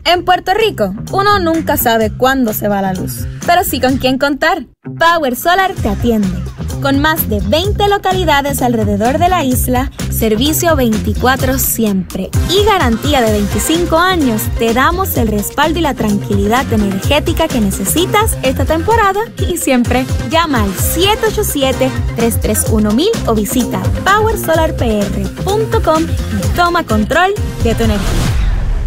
En Puerto Rico, uno nunca sabe cuándo se va la luz, pero sí con quién contar. Power Solar te atiende. Con más de 20 localidades alrededor de la isla, servicio 24 siempre y garantía de 25 años, te damos el respaldo y la tranquilidad energética que necesitas esta temporada y siempre. Llama al 787-331-1000 o visita powersolarpr.com y toma control de tu energía.